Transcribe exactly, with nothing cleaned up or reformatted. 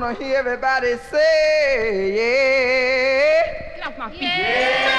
want to hear everybody say, yeah. Get off my feet. Yeah.